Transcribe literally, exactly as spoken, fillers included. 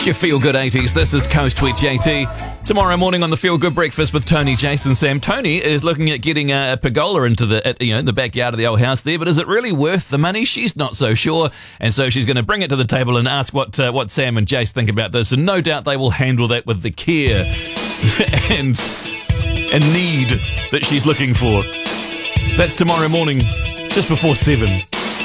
Your Feel Good eighties. This is Coast with J T. Tomorrow morning on the Feel Good Breakfast with Tony, Jason, Sam. Tony is looking at getting a, a pergola into the at, you know the backyard of the old house there, but is it really worth the money? She's not so sure, and so she's going to bring it to the table and ask what uh, what Sam and Jace think about this, and no doubt they will handle that with the care and and need that she's looking for. That's tomorrow morning, just before seven.